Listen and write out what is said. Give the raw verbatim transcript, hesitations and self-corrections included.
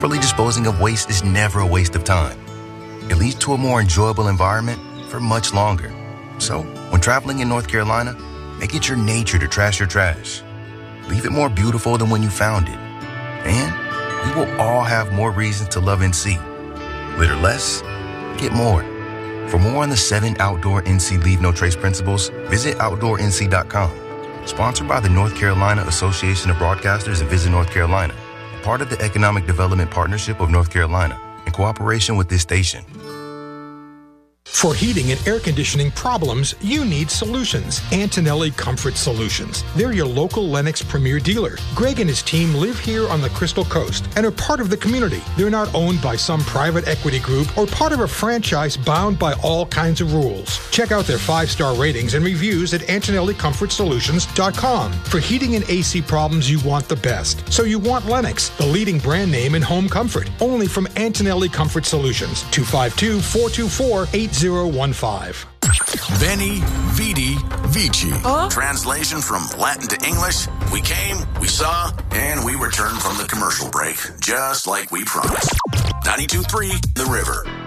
Properly disposing of waste is never a waste of time. It leads to a more enjoyable environment for much longer. So, when traveling in North Carolina, make it your nature to trash your trash. Leave it more beautiful than when you found it. And we will all have more reasons to love N C. Litter less, get more. For more on the seven outdoor N C Leave No Trace principles, visit outdoor N C dot com. Sponsored by the North Carolina Association of Broadcasters and Visit North Carolina, part of the Economic Development Partnership of North Carolina, in cooperation with this station. For heating and air conditioning problems, you need solutions. Antonelli Comfort Solutions. They're your local Lennox Premier dealer. Greg and his team live here on the Crystal Coast and are part of the community. They're not owned by some private equity group or part of a franchise bound by all kinds of rules. Check out their five-star ratings and reviews at Antonelli Comfort Solutions dot com. For heating and A C problems, you want the best. So you want Lennox, the leading brand name in home comfort. Only from Antonelli Comfort Solutions. two five two, four two four, eight zero one five. Veni, Vidi, Vici. Huh? Translation from Latin to English. We came, we saw, and we returned from the commercial break, just like we promised. ninety-two point three The River.